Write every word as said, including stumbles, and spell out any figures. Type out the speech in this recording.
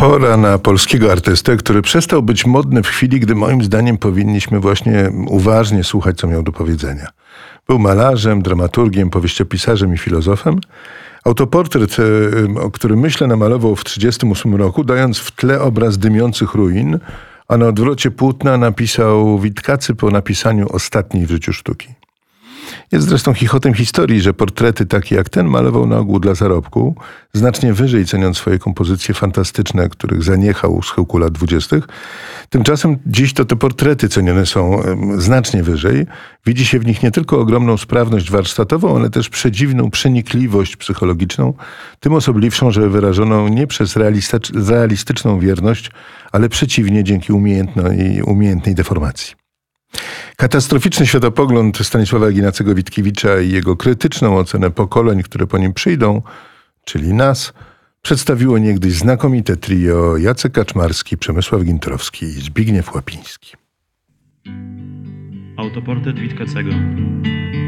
Pora na polskiego artystę, który przestał być modny w chwili, gdy moim zdaniem powinniśmy właśnie uważnie słuchać, co miał do powiedzenia. Był malarzem, dramaturgiem, powieściopisarzem i filozofem. Autoportret, o którym myślę, namalował w tysiąc dziewięćset trzydziestym ósmym roku, dając w tle obraz dymiących ruin, a na odwrocie płótna napisał Witkacy po napisaniu ostatniej w życiu sztuki. Jest zresztą chichotem historii, że portrety takie jak ten malował na ogół dla zarobku, znacznie wyżej ceniąc swoje kompozycje fantastyczne, których zaniechał u schyłku lat dwudziestych. Tymczasem dziś to te portrety cenione są znacznie wyżej. Widzi się w nich nie tylko ogromną sprawność warsztatową, ale też przedziwną przenikliwość psychologiczną, tym osobliwszą, że wyrażoną nie przez realistyczną wierność, ale przeciwnie dzięki umiejętnej, umiejętnej deformacji. Katastroficzny światopogląd Stanisława Ignacego Witkiewicza i jego krytyczną ocenę pokoleń, które po nim przyjdą, czyli nas, przedstawiło niegdyś znakomite trio Jacek Kaczmarski, Przemysław Gintrowski i Zbigniew Łapiński. Autoportret Witkacego.